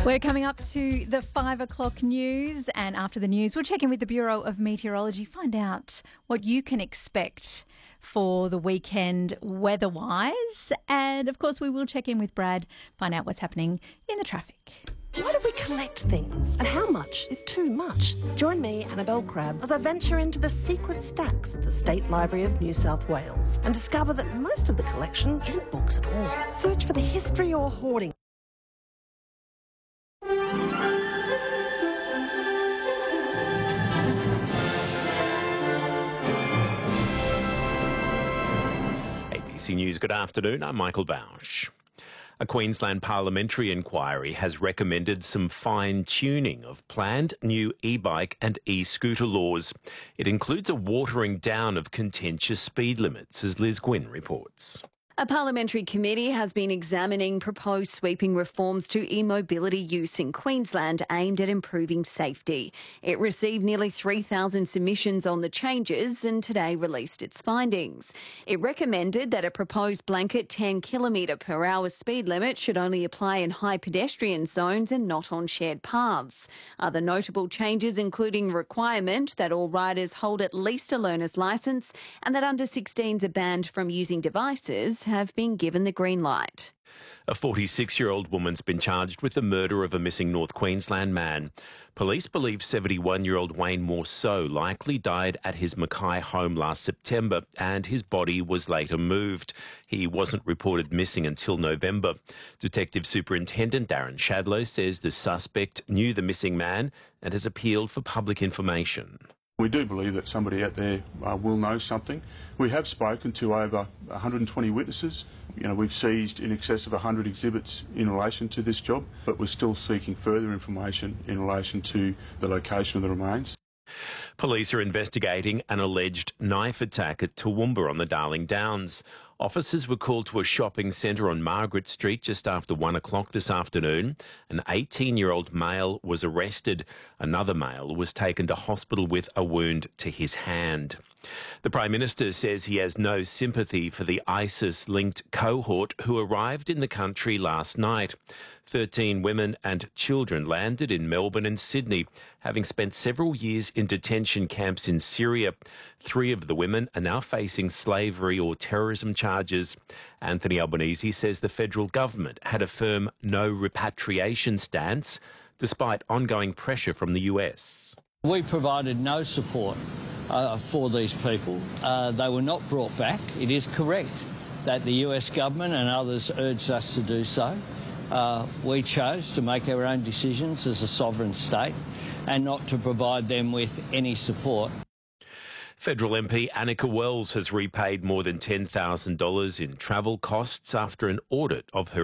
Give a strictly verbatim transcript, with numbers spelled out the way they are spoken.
We're coming up to the five o'clock news, and after the news, we'll check in with the Bureau of Meteorology, find out what you can expect for the weekend weather-wise. And, of course, we will check in with Brad, find out what's happening in the traffic. Why do we collect things? And how much is too much? Join me, Annabelle Crabb, as I venture into the secret stacks of the State Library of New South Wales and discover that most of the collection isn't books at all. Search for the history or hoarding. A B C News, good afternoon. I'm Michael Bausch. A Queensland parliamentary inquiry has recommended some fine-tuning of planned new e-bike and e-scooter laws. It includes a watering down of contentious speed limits, as Liz Gwynn reports. A parliamentary committee has been examining proposed sweeping reforms to e-mobility use in Queensland aimed at improving safety. It received nearly three thousand submissions on the changes and today released its findings. It recommended that a proposed blanket ten kilometre per hour speed limit should only apply in high pedestrian zones and not on shared paths. Other notable changes including requirement that all riders hold at least a learner's licence and that under sixteens are banned from using devices have been given the green light. A forty-six-year-old woman's been charged with the murder of a missing North Queensland man. Police believe seventy-one-year-old Wayne Morceau likely died at his Mackay home last September and his body was later moved. He wasn't reported missing until November. Detective Superintendent Darren Shadlow says the suspect knew the missing man and has appealed for public information. We do believe that somebody out there uh, will know something. We have spoken to over one hundred twenty witnesses. You know, we've seized in excess of one hundred exhibits in relation to this job, but we're still seeking further information in relation to the location of the remains. Police are investigating an alleged knife attack at Toowoomba on the Darling Downs. Officers were called to a shopping centre on Margaret Street just after one o'clock this afternoon. An eighteen-year-old male was arrested. Another male was taken to hospital with a wound to his hand. The Prime Minister says he has no sympathy for the ISIS-linked cohort who arrived in the country last night. Thirteen women and children landed in Melbourne and Sydney, having spent several years in detention camps in Syria. Three of the women are now facing slavery or terrorism charges. Anthony Albanese says the federal government had a firm no repatriation stance, despite ongoing pressure from the U S. We provided no support uh, for these people. Uh, they were not brought back. It is correct that the U S government and others urged us to do so. Uh, we chose to make our own decisions as a sovereign state and not to provide them with any support. Federal M P Annika Wells has repaid more than ten thousand dollars in travel costs after an audit of her